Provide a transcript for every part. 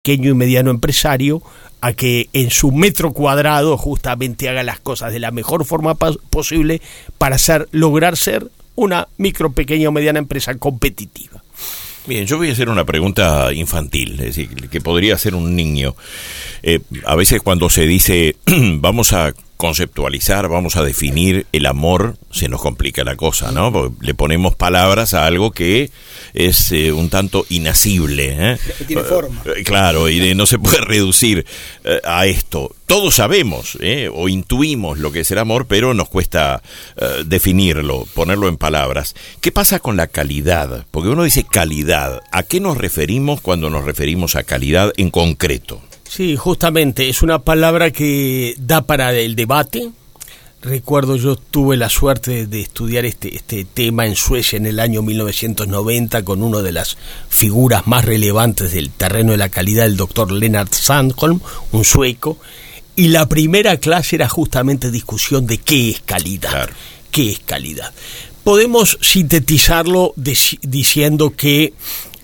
pequeño y mediano empresario a que en su metro cuadrado justamente haga las cosas de la mejor forma posible para lograr ser una micro, pequeña o mediana empresa competitiva. Bien, yo voy a hacer una pregunta infantil, es decir, que podría ser un niño. A veces cuando se dice vamos a conceptualizar, vamos a definir el amor, se nos complica la cosa, ¿no? Porque le ponemos palabras a algo que es un tanto inasible, que tiene forma. Claro, y no se puede reducir a esto. Todos sabemos o intuimos lo que es el amor, pero nos cuesta definirlo, ponerlo en palabras. ¿Qué pasa con la calidad? Porque uno dice calidad. ¿A qué nos referimos cuando nos referimos a calidad en concreto? Sí, justamente, es una palabra que da para el debate. Recuerdo, yo tuve la suerte de estudiar este tema en Suecia en el año 1990 con una de las figuras más relevantes del terreno de la calidad, el doctor Lennart Sandholm, un sueco, y la primera clase era justamente discusión de qué es calidad. Claro. ¿Qué es calidad? Podemos sintetizarlo diciendo que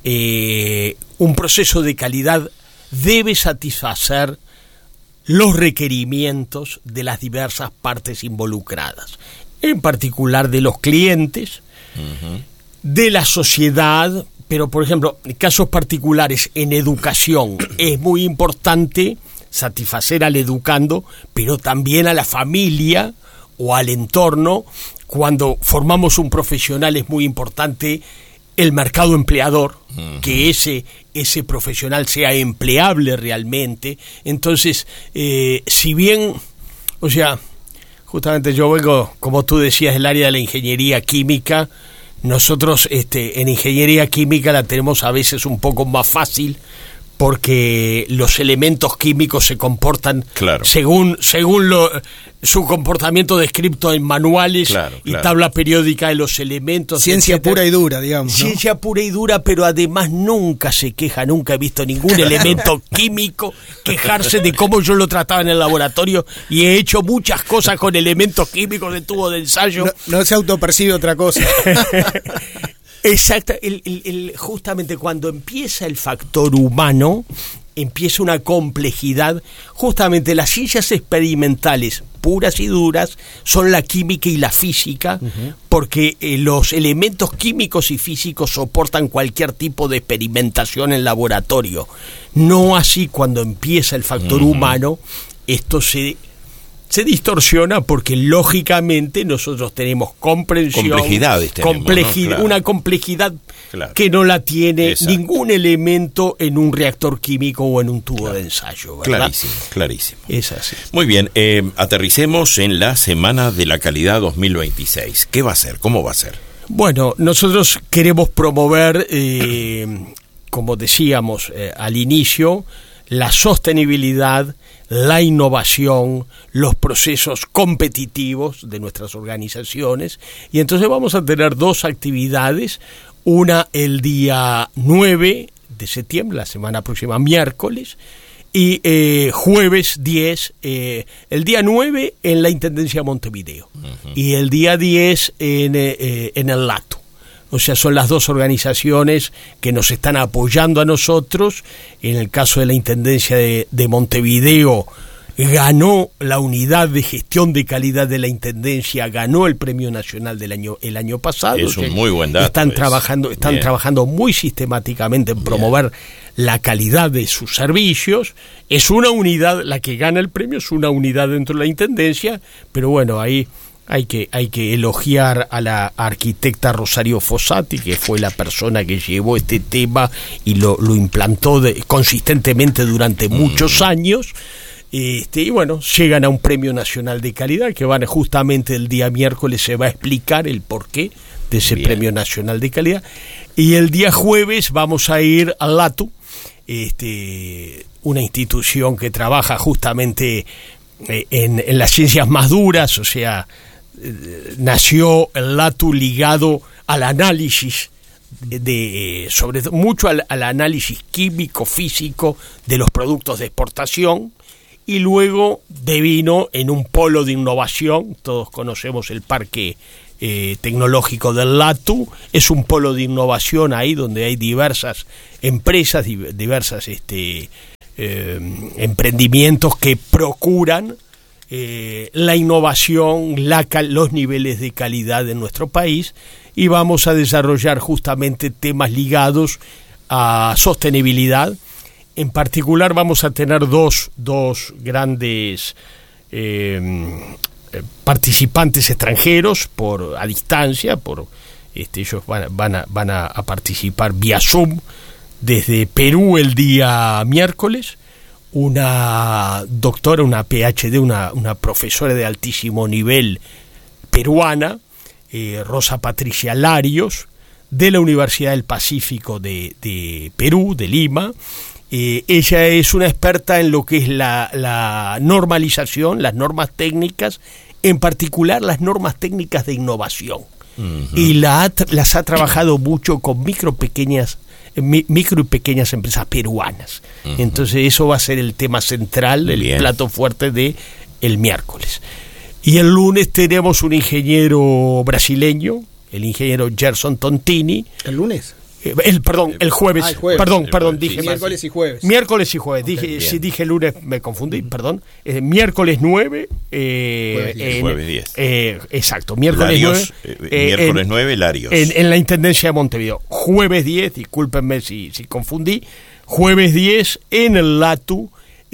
un proceso de calidad debe satisfacer los requerimientos de las diversas partes involucradas, en particular de los clientes, de la sociedad, pero por ejemplo, en casos particulares en educación es muy importante satisfacer al educando, pero también a la familia o al entorno. Cuando formamos un profesional es muy importante el mercado empleador, que ese profesional sea empleable realmente. Entonces, si bien, o sea, justamente yo vengo, como tú decías, del área de la ingeniería química, nosotros en ingeniería química la tenemos a veces un poco más fácil, porque los elementos químicos se comportan según su comportamiento descrito en manuales y tabla periódica de los elementos. Ciencia pura y dura, digamos. Ciencia pura y dura, pero además nunca se queja, nunca he visto ningún elemento químico quejarse de cómo yo lo trataba en el laboratorio, y he hecho muchas cosas con elementos químicos de tubo de ensayo. No se autopercibe otra cosa. Exacto, justamente cuando empieza el factor humano, empieza una complejidad. Justamente las ciencias experimentales puras y duras son la química y la física, porque los elementos químicos y físicos soportan cualquier tipo de experimentación en laboratorio. No así cuando empieza el factor humano, esto se distorsiona, porque lógicamente nosotros tenemos comprensión, una complejidad que no la tiene ningún elemento en un reactor químico o en un tubo de ensayo, ¿verdad? Clarísimo. Es así. Muy bien, aterricemos en la Semana de la Calidad 2026. ¿Qué va a ser? ¿Cómo va a ser? Bueno, nosotros queremos promover, como decíamos al inicio, la sostenibilidad, la innovación, los procesos competitivos de nuestras organizaciones, y entonces vamos a tener dos actividades, una el día 9 de septiembre, la semana próxima, miércoles, y jueves 10, el día 9 en la Intendencia de Montevideo, y el día 10 en el Lato. O sea, son las dos organizaciones que nos están apoyando a nosotros. En el caso de la Intendencia de Montevideo, ganó la unidad de gestión de calidad de la Intendencia, ganó el Premio Nacional el año pasado. Es un muy buen dato. Están trabajando muy sistemáticamente en promover la calidad de sus servicios. Es una unidad, la que gana el premio es una unidad dentro de la Intendencia, pero bueno, ahí hay que elogiar a la arquitecta Rosario Fossati, que fue la persona que llevó este tema y lo implantó consistentemente durante muchos años. Y bueno, llegan a un Premio Nacional de Calidad que van justamente el día miércoles, se va a explicar el porqué de ese Premio Nacional de Calidad, y el día jueves vamos a ir al LATU, una institución que trabaja justamente en las ciencias más duras. O sea, nació el LATU ligado al análisis sobre mucho al análisis químico físico de los productos de exportación, y luego devino en un polo de innovación. Todos conocemos el Parque tecnológico del LATU. Es un polo de innovación ahí donde hay diversas empresas, diversas emprendimientos que procuran la innovación, los niveles de calidad en nuestro país, y vamos a desarrollar justamente temas ligados a sostenibilidad. En particular vamos a tener dos grandes participantes extranjeros a distancia, ellos van a participar vía Zoom desde Perú el día miércoles. Una doctora, una PhD, una profesora de altísimo nivel peruana, Rosa Patricia Larios, de la Universidad del Pacífico de Perú, de Lima. Ella es una experta en lo que es la normalización, las normas técnicas, en particular las normas técnicas de innovación. Uh-huh. Y las ha trabajado mucho con micro y pequeñas empresas peruanas. Uh-huh. Entonces eso va a ser el tema central, el plato fuerte de el miércoles. Y el lunes tenemos un ingeniero brasileño, el ingeniero Gerson Tontini. ¿El lunes? El jueves. El jueves. Perdón, dije miércoles y jueves. Miércoles y jueves. Okay, dije lunes, me confundí, perdón. Miércoles 9. Jueves 10. Exacto, miércoles Larios, 9. Miércoles 9, Larios. En la Intendencia de Montevideo. Jueves 10, discúlpenme si confundí. Jueves 10 en el LATU.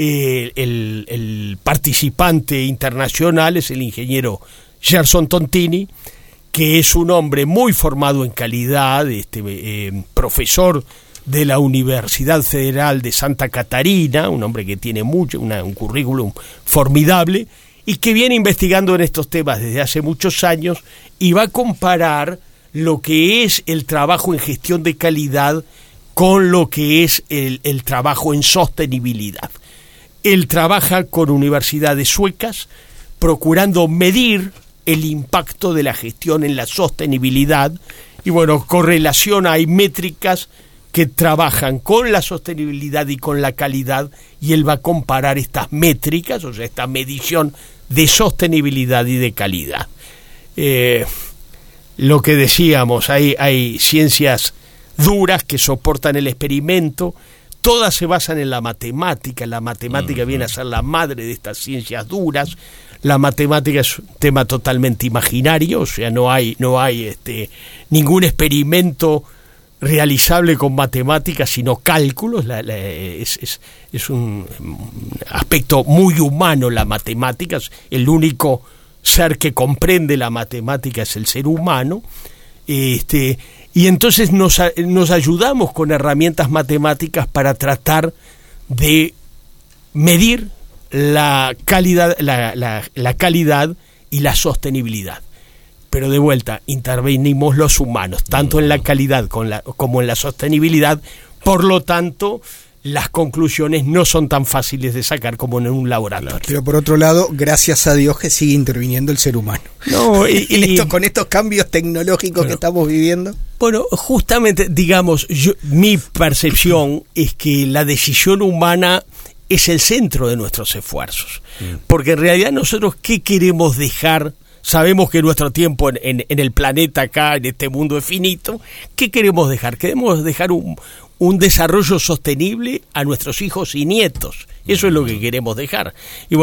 El participante internacional es el ingeniero Gerson Tontini, que es un hombre muy formado en calidad, profesor de la Universidad Federal de Santa Catarina, un hombre que tiene un currículum formidable y que viene investigando en estos temas desde hace muchos años y va a comparar lo que es el trabajo en gestión de calidad con lo que es el trabajo en sostenibilidad. Él trabaja con universidades suecas procurando medir el impacto de la gestión en la sostenibilidad y correlaciona, hay métricas que trabajan con la sostenibilidad y con la calidad, y él va a comparar estas métricas, o sea, esta medición de sostenibilidad y de calidad. Lo que decíamos, hay ciencias duras que soportan el experimento, todas se basan en la matemática viene a ser la madre de estas ciencias duras. La matemática es un tema totalmente imaginario, o sea, no hay ningún experimento realizable con matemáticas, sino cálculos. Es un aspecto muy humano la matemática, el único ser que comprende la matemática es el ser humano. Y entonces nos ayudamos con herramientas matemáticas para tratar de medir la calidad y la sostenibilidad. Pero de vuelta, intervenimos los humanos, tanto en la calidad como en la sostenibilidad. Por lo tanto, las conclusiones no son tan fáciles de sacar como en un laboratorio. Pero por otro lado, gracias a Dios que sigue interviniendo el ser humano. No, con estos cambios tecnológicos que estamos viviendo. Bueno, justamente, digamos, mi percepción es que la decisión humana es el centro de nuestros esfuerzos. Porque en realidad nosotros, ¿qué queremos dejar? Sabemos que nuestro tiempo en el planeta acá, en este mundo es finito. ¿Qué queremos dejar? Queremos dejar un desarrollo sostenible a nuestros hijos y nietos. Eso es lo que queremos dejar. Y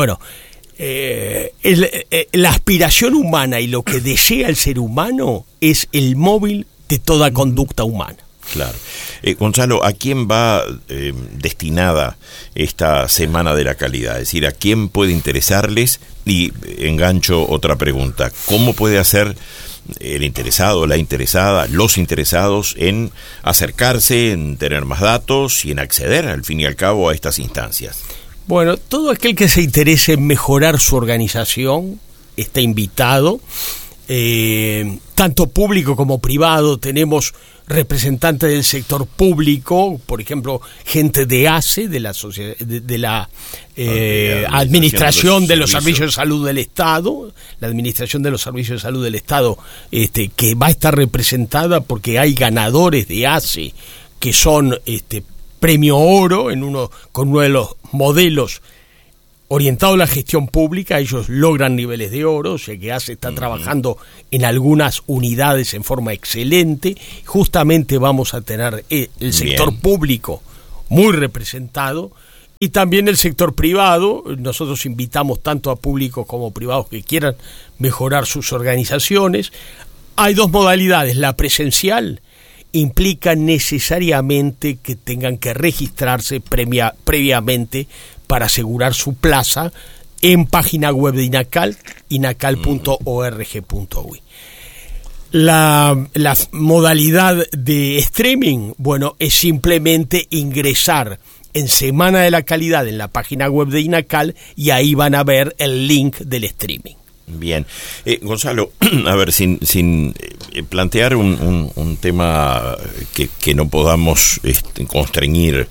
la aspiración humana y lo que desea el ser humano es el móvil de toda conducta humana. Claro. Gonzalo, ¿a quién va destinada esta Semana de la Calidad? Es decir, ¿a quién puede interesarles? Y engancho otra pregunta. ¿Cómo puede hacer el interesado, la interesada, los interesados en acercarse, en tener más datos y en acceder, al fin y al cabo, a estas instancias? Bueno, todo aquel que se interese en mejorar su organización está invitado. Tanto público como privado. Tenemos representantes del sector público, por ejemplo, gente de ACE, de la sociedad, de la Administración de los Servicios de Salud del Estado, la Administración de los Servicios de Salud del Estado, que va a estar representada porque hay ganadores de ACE que son premio oro con uno de los modelos orientado a la gestión pública, ellos logran niveles de oro, o sea que ACE está trabajando en algunas unidades en forma excelente. Justamente vamos a tener el sector público muy representado y también el sector privado. Nosotros invitamos tanto a públicos como privados que quieran mejorar sus organizaciones. Hay dos modalidades. La presencial implica necesariamente que tengan que registrarse previamente para asegurar su plaza en página web de INACAL, inacal.org.uy. La modalidad de streaming, bueno, es simplemente ingresar en Semana de la Calidad en la página web de INACAL y ahí van a ver el link del streaming. Bien. Gonzalo, a ver, sin plantear un tema que no podamos constreñir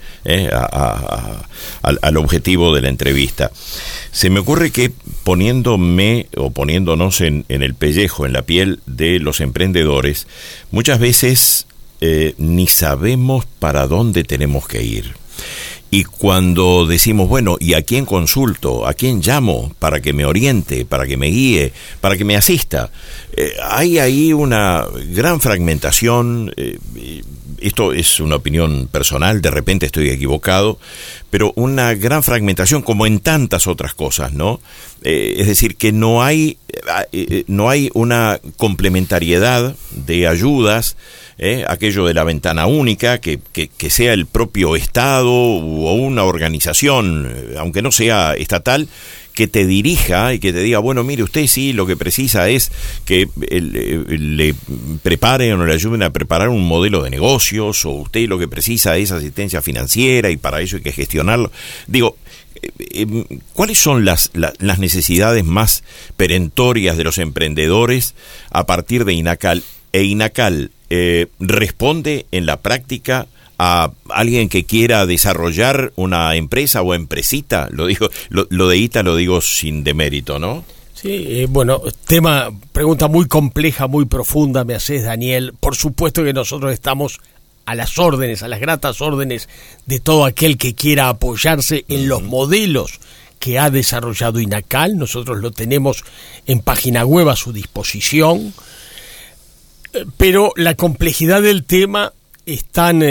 al objetivo de la entrevista, se me ocurre que poniéndonos en el pellejo, en la piel de los emprendedores, muchas veces ni sabemos para dónde tenemos que ir. Y cuando decimos, bueno, ¿y a quién consulto? ¿A quién llamo para que me oriente, para que me guíe, para que me asista? Hay ahí una gran fragmentación. Esto es una opinión personal, de repente estoy equivocado, pero una gran fragmentación como en tantas otras cosas, ¿no? Es decir, que no hay una complementariedad de ayudas, aquello de la ventana única, que sea el propio Estado o una organización, aunque no sea estatal, que te dirija y que te diga, bueno, mire, usted sí, lo que precisa es que le preparen o le ayuden a preparar un modelo de negocios, o usted lo que precisa es asistencia financiera y para eso hay que gestionarlo. Digo, ¿cuáles son las necesidades más perentorias de los emprendedores a partir de INACAL? E INACAL responde en la práctica a alguien que quiera desarrollar una empresa o empresita. Lo de ITA lo digo sin demérito, ¿no? Sí, bueno, pregunta muy compleja, muy profunda me haces, Daniel. Por supuesto que nosotros estamos a las órdenes, a las gratas órdenes de todo aquel que quiera apoyarse en los modelos que ha desarrollado INACAL. Nosotros lo tenemos en página web a su disposición, pero la complejidad del tema es tan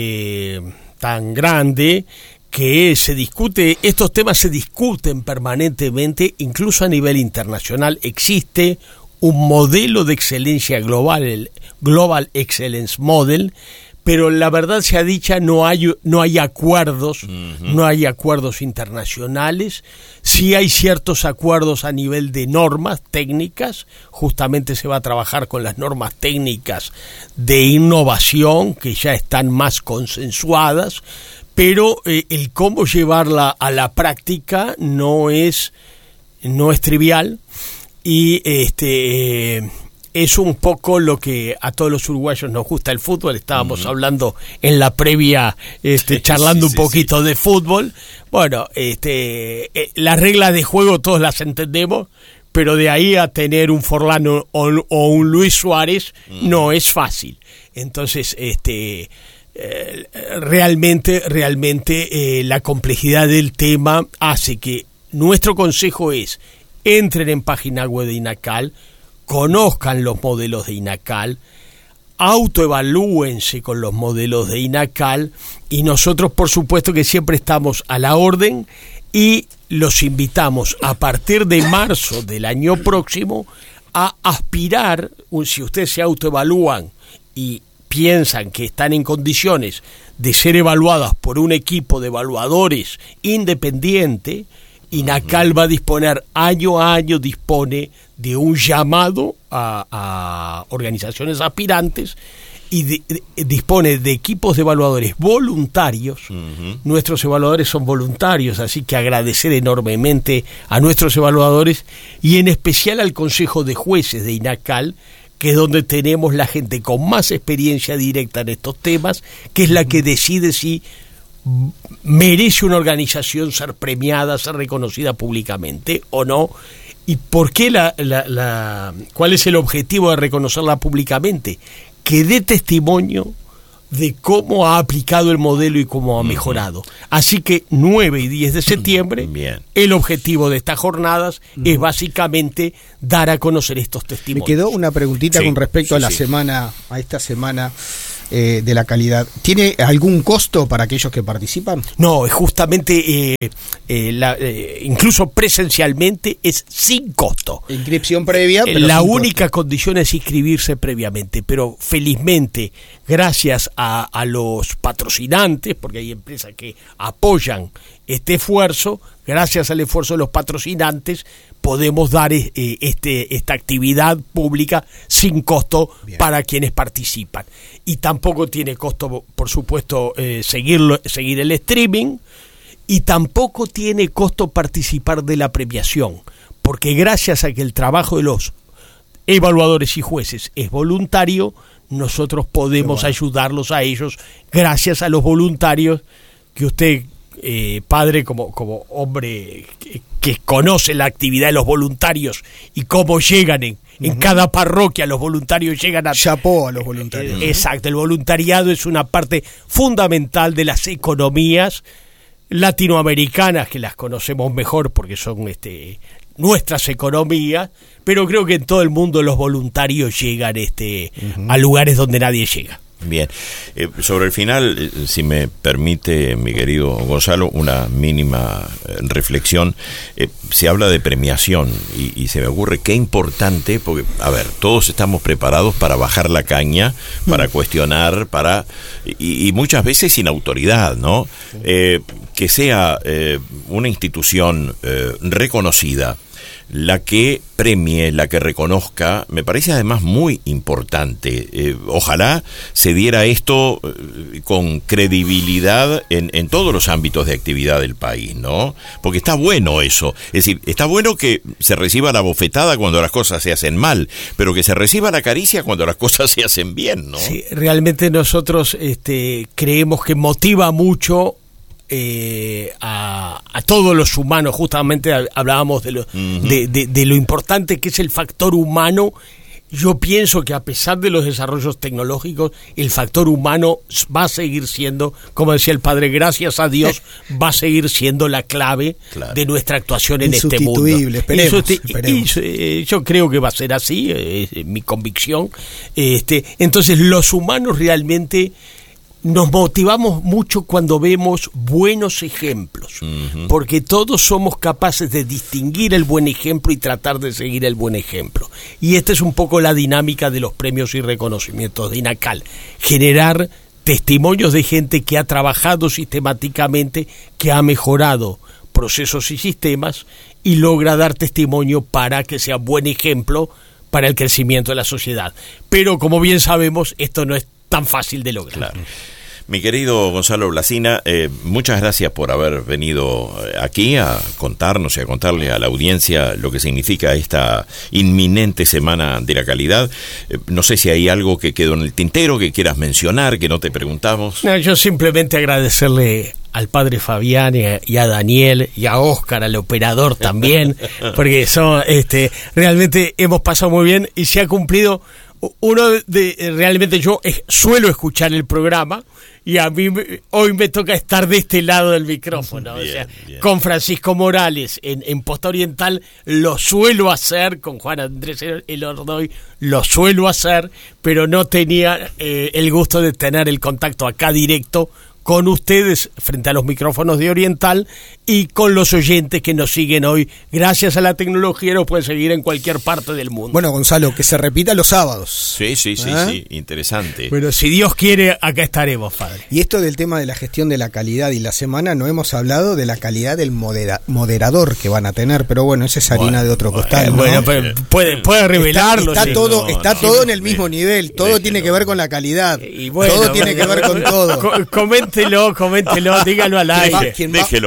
grande que estos temas se discuten permanentemente, incluso a nivel internacional. Existe un modelo de excelencia global, el Global Excellence Model, pero la verdad sea dicha, no hay acuerdos, no hay acuerdos internacionales. Sí hay ciertos acuerdos a nivel de normas técnicas. Justamente se va a trabajar con las normas técnicas de innovación, que ya están más consensuadas, pero el cómo llevarla a la práctica no es trivial, y es un poco lo que a todos los uruguayos nos gusta el fútbol. Estábamos hablando en la previa, charlando un poquito de fútbol. Bueno, las reglas de juego todos las entendemos, pero de ahí a tener un Forlán o un Luis Suárez no es fácil. Entonces, realmente la complejidad del tema hace que nuestro consejo es: entren en página web de INACAL, conozcan los modelos de INACAL, autoevalúense con los modelos de INACAL, y nosotros por supuesto que siempre estamos a la orden y los invitamos a partir de marzo del año próximo a aspirar. Si ustedes se autoevalúan y piensan que están en condiciones de ser evaluadas por un equipo de evaluadores independiente, INACAL va a disponer, año a año dispone de un llamado a organizaciones aspirantes y dispone de equipos de evaluadores voluntarios. Nuestros evaluadores son voluntarios, así que agradecer enormemente a nuestros evaluadores y en especial al Consejo de Jueces de INACAL, que es donde tenemos la gente con más experiencia directa en estos temas, que es la que decide si merece una organización ser premiada, ser reconocida públicamente o no. ¿Y por qué cuál es el objetivo de reconocerla públicamente? Que dé testimonio de cómo ha aplicado el modelo y cómo ha mejorado. Así que 9 y 10 de septiembre, Bien. el objetivo de estas jornadas es básicamente dar a conocer estos Me testimonios. quedó una preguntita Sí, con respecto a la sí. semana, a esta semana de la calidad. ¿Tiene algún costo para aquellos que participan? No, es justamente, incluso presencialmente, es sin costo. Inscripción previa, pero La sin única condición es inscribirse previamente, pero felizmente, gracias a los patrocinantes, porque hay empresas que apoyan este esfuerzo, gracias al esfuerzo de los patrocinantes, podemos dar esta actividad pública sin costo. Bien. Para quienes participan. Y tampoco tiene costo, por supuesto, seguir el streaming, y tampoco tiene costo participar de la premiación, porque gracias a que el trabajo de los evaluadores y jueces es voluntario, nosotros podemos ayudarlos a ellos gracias a los voluntarios que usted, padre, como hombre que conoce la actividad de los voluntarios y cómo llegan en cada parroquia, los voluntarios llegan a... Chapó a los voluntarios. Exacto, el voluntariado es una parte fundamental de las economías latinoamericanas, que las conocemos mejor porque son nuestras economías, pero creo que en todo el mundo los voluntarios llegan a lugares donde nadie llega. Bien, sobre el final, si me permite, mi querido Gonzalo, una mínima reflexión. Se habla de premiación y se me ocurre qué importante, porque, a ver, todos estamos preparados para bajar la caña, para cuestionar, y muchas veces sin autoridad, ¿no? Que sea una institución reconocida la que premie, la que reconozca, me parece además muy importante. Ojalá se diera esto con credibilidad en todos los ámbitos de actividad del país, ¿no? Porque está bueno eso. Es decir, está bueno que se reciba la bofetada cuando las cosas se hacen mal, pero que se reciba la caricia cuando las cosas se hacen bien, ¿no? Sí, realmente nosotros creemos que motiva mucho a todos los humanos. Justamente hablábamos de lo importante que es el factor humano. Yo pienso que a pesar de los desarrollos tecnológicos, el factor humano va a seguir siendo, como decía el padre, gracias a Dios, va a seguir siendo la clave de nuestra actuación en este mundo. Insustituible, esperemos. Yo creo que va a ser así, es mi convicción. Entonces los humanos realmente nos motivamos mucho cuando vemos buenos ejemplos, porque todos somos capaces de distinguir el buen ejemplo y tratar de seguir el buen ejemplo. Y esta es un poco la dinámica de los premios y reconocimientos de INACAL: generar testimonios de gente que ha trabajado sistemáticamente, que ha mejorado procesos y sistemas y logra dar testimonio para que sea buen ejemplo para el crecimiento de la sociedad. Pero como bien sabemos, esto no es tan fácil de lograr. Claro. Mi querido Gonzalo Blasina, muchas gracias por haber venido aquí a contarnos y a contarle a la audiencia lo que significa esta inminente Semana de la Calidad. No sé si hay algo que quedó en el tintero que quieras mencionar, que no te preguntamos. No, yo simplemente agradecerle al padre Fabián y a Daniel y a Óscar, al operador también, porque realmente hemos pasado muy bien y se ha cumplido. Realmente yo suelo escuchar el programa y a mí hoy me toca estar de este lado del micrófono. Bien. Con Francisco Morales en Posta Oriental lo suelo hacer, con Juan Andrés Elordoy lo suelo hacer, pero no tenía el gusto de tener el contacto acá directo con ustedes frente a los micrófonos de Oriental y con los oyentes que nos siguen hoy. Gracias a la tecnología nos pueden seguir en cualquier parte del mundo. Bueno, Gonzalo, que se repita los sábados. Sí, interesante. Bueno, si Dios quiere, acá estaremos, padre. Y esto del tema de la gestión de la calidad y la semana, no hemos hablado de la calidad del moderador que van a tener, pero bueno, esa es harina de otro costal, ¿no? Bueno, pero puede revelarlo. Está todo en el mismo nivel, todo tiene que ver con la calidad, y bueno, todo tiene que ver con todo. Coméntelo, dígalo al aire. Déjelo ahí.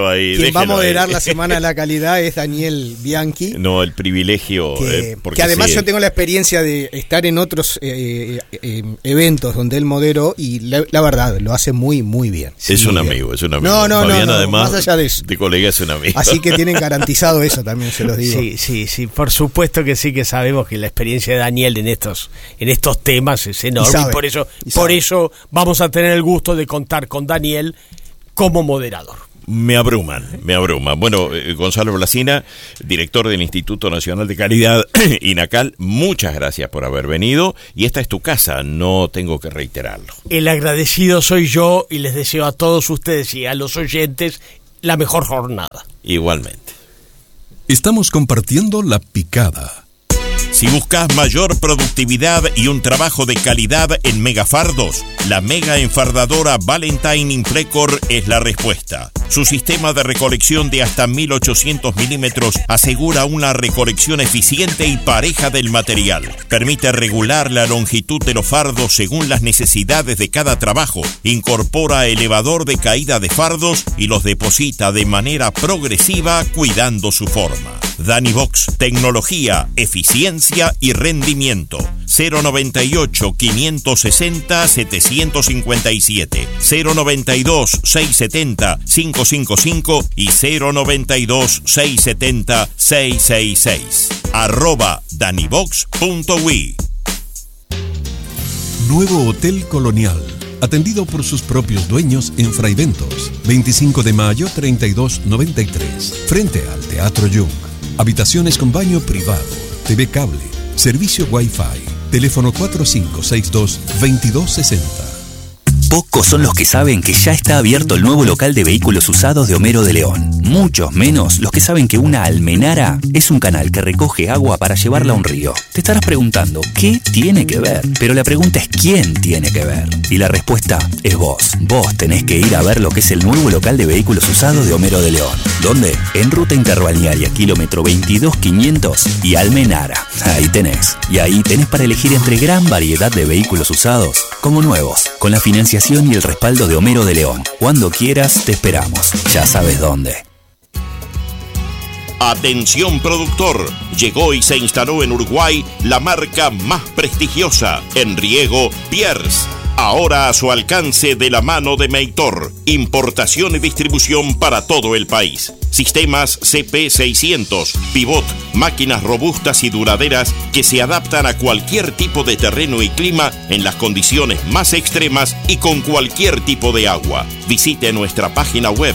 quien va a moderar la Semana de la Calidad es Daniel Bianchi. No, el privilegio. Que además yo tengo la experiencia de estar en otros eventos donde él moderó y la verdad lo hace muy, muy bien. Es un amigo. No, Fabián, además, más allá de eso. De colega es un amigo. Así que tienen garantizado eso también, se los digo. Sí, por supuesto que sí, que sabemos que la experiencia de Daniel en estos temas es enorme y por eso vamos a tener el gusto de contar con Daniel como moderador. Me abruman. Bueno, Gonzalo Blasina, director del Instituto Nacional de Calidad, INACAL, muchas gracias por haber venido, y esta es tu casa, no tengo que reiterarlo. El agradecido soy yo y les deseo a todos ustedes y a los oyentes la mejor jornada. Igualmente. Estamos compartiendo La Picada. Si buscas mayor productividad y un trabajo de calidad en megafardos, la mega enfardadora Valentine Implecor es la respuesta. Su sistema de recolección de hasta 1800 milímetros asegura una recolección eficiente y pareja del material. Permite regular la longitud de los fardos según las necesidades de cada trabajo. Incorpora elevador de caída de fardos y los deposita de manera progresiva cuidando su forma. Danivox, tecnología, eficiencia y rendimiento. 098 560 757, 092 670 555 y 092 670 666. @danivox.wi. Nuevo Hotel Colonial, atendido por sus propios dueños en Fraiventos, 25 de mayo 3293, frente al Teatro Jung. Habitaciones con baño privado, TV cable, servicio Wi-Fi, teléfono 4562-2260. Pocos son los que saben que ya está abierto el nuevo local de vehículos usados de Homero de León. Muchos menos los que saben que una almenara es un canal que recoge agua para llevarla a un río. Te estarás preguntando, ¿qué tiene que ver? Pero la pregunta es ¿quién tiene que ver? Y la respuesta es vos. Vos tenés que ir a ver lo que es el nuevo local de vehículos usados de Homero de León. ¿Dónde? En Ruta Interbalnearia, kilómetro 22500 y Almenara. Ahí tenés. Y ahí tenés para elegir entre gran variedad de vehículos usados como nuevos, con la financiación y el respaldo de Homero de León. Cuando quieras, te esperamos. Ya sabes dónde. Atención productor, llegó y se instaló en Uruguay la marca más prestigiosa en riego, Pierce. Ahora a su alcance de la mano de Meitor. Importación y distribución para todo el país. Sistemas CP600, pivot, máquinas robustas y duraderas que se adaptan a cualquier tipo de terreno y clima en las condiciones más extremas y con cualquier tipo de agua. Visite nuestra página web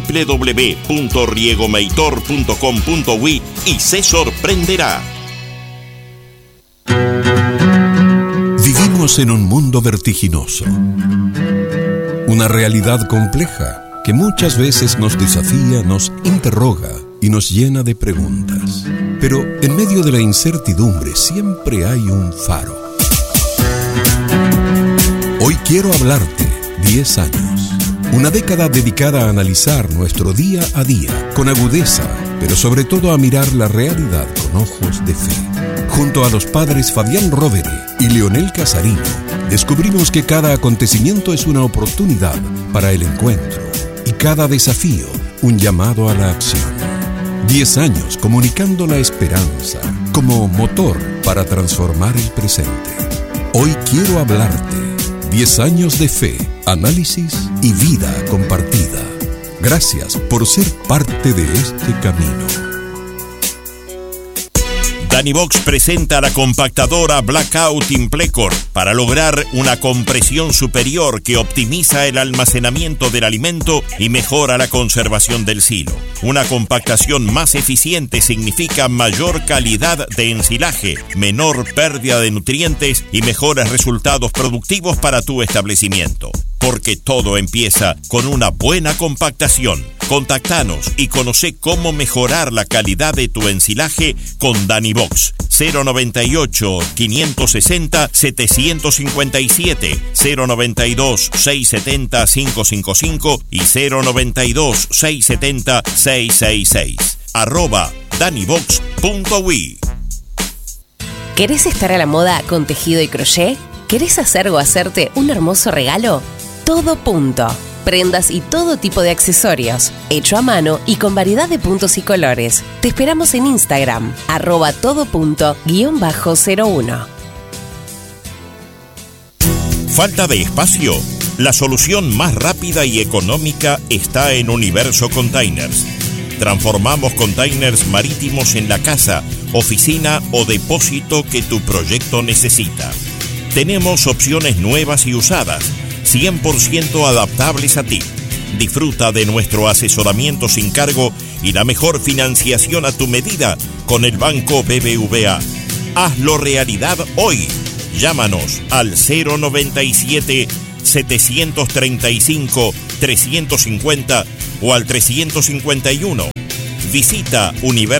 www.riegomeitor.com.uy y se sorprenderá. Vivimos en un mundo vertiginoso, una realidad compleja que muchas veces nos desafía, nos interroga y nos llena de preguntas. Pero en medio de la incertidumbre siempre hay un faro. Hoy quiero hablarte 10 años, una década dedicada a analizar nuestro día a día con agudeza, pero sobre todo a mirar la realidad con ojos de fe. Junto a los padres Fabián Rovere y Leonel Casarino, descubrimos que cada acontecimiento es una oportunidad para el encuentro y cada desafío un llamado a la acción. 10 años comunicando la esperanza como motor para transformar el presente. Hoy quiero hablarte. 10 años de fe, análisis y vida compartida. Gracias por ser parte de este camino. Danivox presenta la compactadora Blackout Implecor para lograr una compresión superior que optimiza el almacenamiento del alimento y mejora la conservación del silo. Una compactación más eficiente significa mayor calidad de ensilaje, menor pérdida de nutrientes y mejores resultados productivos para tu establecimiento. Porque todo empieza con una buena compactación. Contactanos y conoce cómo mejorar la calidad de tu ensilaje con Danivox. 098 560 757, 092 670 555 y 092 670 666. @danivox.wi. ¿Querés estar a la moda con tejido y crochet? ¿Querés hacer o hacerte un hermoso regalo? Todo Punto. prendas y todo tipo de accesorios, hecho a mano y con variedad de puntos y colores. Te esperamos en Instagram, @todo._01. ¿Falta de espacio? La solución más rápida y económica está en Universo Containers. Transformamos containers marítimos en la casa, oficina o depósito que tu proyecto necesita. Tenemos opciones nuevas y usadas, 100% adaptables a ti. Disfruta de nuestro asesoramiento sin cargo y la mejor financiación a tu medida con el Banco BBVA. Hazlo realidad hoy. Llámanos al 097-735-350 o al 351. Visita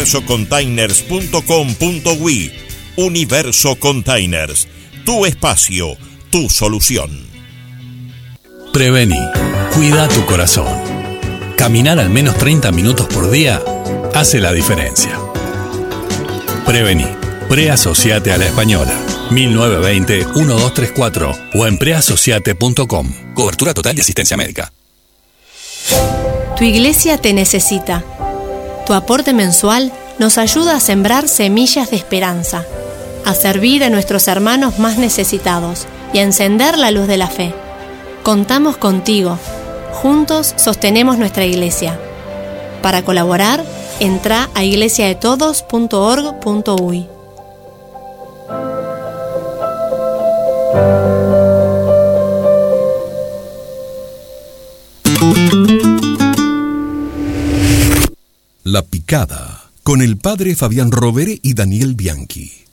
universocontainers.com.uy. Universo Containers. Tu espacio, tu solución. Prevení. Cuida tu corazón. Caminar al menos 30 minutos por día hace la diferencia. Prevení. Preasociate a la Española. 1920-1234 o en preasociate.com. Cobertura total de asistencia médica. Tu iglesia te necesita. Tu aporte mensual nos ayuda a sembrar semillas de esperanza, a servir a nuestros hermanos más necesitados y a encender la luz de la fe. Contamos contigo. Juntos sostenemos nuestra iglesia. Para colaborar, entra a iglesiadetodos.org.uy. La Picada, con el padre Fabián Rovere y Daniel Bianchi.